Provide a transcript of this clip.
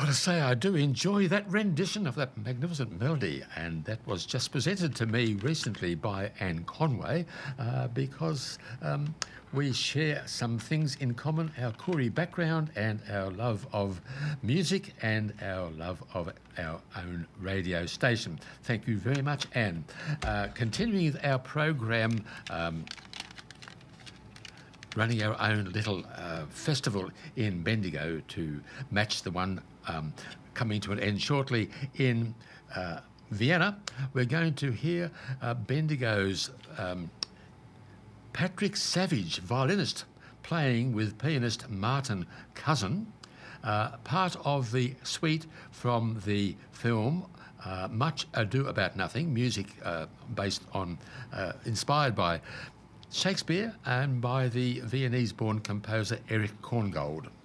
got to say, I do enjoy that rendition of that magnificent melody, and that was just presented to me recently by Anne Conway because we share some things in common, our Koori background and our love of music and our love of our own radio station. Thank you very much, Anne. Continuing with our program, running our own little festival in Bendigo to match the one coming to an end shortly in Vienna. We're going to hear Bendigo's Patrick Savage, violinist, playing with pianist Martin Cousin, part of the suite from the film Much Ado About Nothing, music based on, inspired by Shakespeare and by the Viennese-born composer Erich Korngold.